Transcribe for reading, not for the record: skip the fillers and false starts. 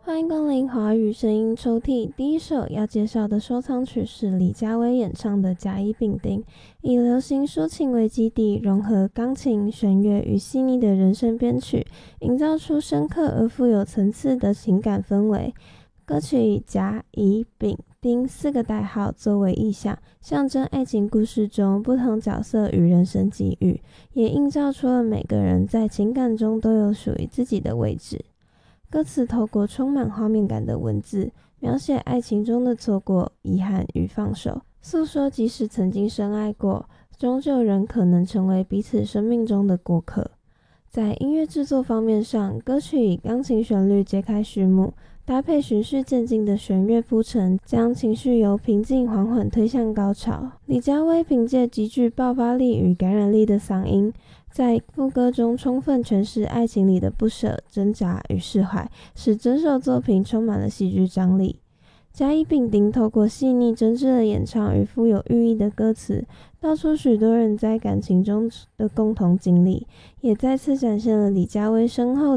欢迎光临华语声音抽屉。第一首要介绍的收藏曲是李佳薇演唱的《甲乙丙丁》，以流行抒情为基底，融合钢琴、弦乐与细腻的人声编曲，营造出深刻而富有层次的情感氛围。歌曲以甲、乙、丙、丁4个代号作为意象，象征爱情故事中不同角色与人生际遇，也映照出了每个人在情感中都有属于自己的位置。歌词透过充满画面感的文字，描写爱情中的错过、遗憾与放手，诉说即使曾经深爱过，终究仍可能成为彼此生命中的过客。在音乐制作方面上，歌曲以钢琴旋律揭开序幕，搭配循序渐进的弦乐铺陈，将情绪由平静缓缓推向高潮。李佳薇凭借极具爆发力与感染力的嗓音，在副歌中充分诠释爱情里的不舍、挣扎与释怀，使整首作品充满了戏剧张力。甲乙丙丁透过细腻真挚的演唱与富有寓意的歌词，道出许多人在感情中的共同经历，也再次展现了李佳薇深厚